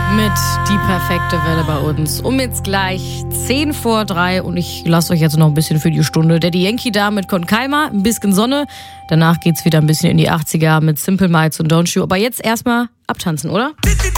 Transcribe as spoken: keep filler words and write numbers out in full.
Mit Die perfekte Welle bei uns. Um jetzt gleich zehn vor drei und ich lasse euch jetzt noch ein bisschen für die Stunde. Daddy Yankee da mit Con Calma, ein bisschen Sonne. Danach geht's wieder ein bisschen in die achtziger mit Simple Minds und Don't You. Aber jetzt erstmal abtanzen, oder?